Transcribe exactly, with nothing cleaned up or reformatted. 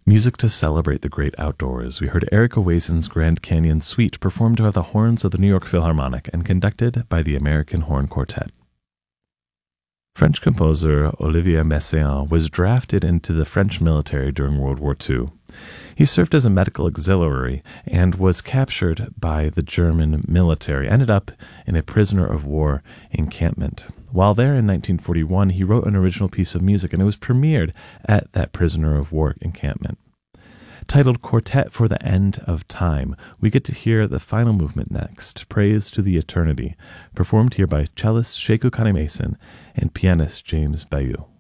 Music to celebrate the great outdoors. We heard Eric Owazin's Grand Canyon Suite performed by the horns of the New York Philharmonic and conducted by the American Horn Quartet. French composer Olivier Messiaen was drafted into the French military during World War Two. He served as a medical auxiliary and was captured by the German military, ended up in a prisoner of war encampment. While there in nineteen forty-one, he wrote an original piece of music, and it was premiered at that prisoner of war encampment. Titled Quartet for the End of Time, we get to hear the final movement next, Praise to the Eternity, performed here by cellist Sekou Kane-Mason and pianist James Bayou.